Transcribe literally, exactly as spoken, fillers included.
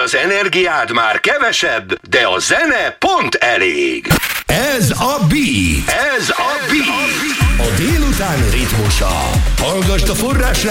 az energiád már kevesebb, de a zene pont elég. Ez a Beat. Ez a Beat. A délután ritmusa. Hallgasd a Forrás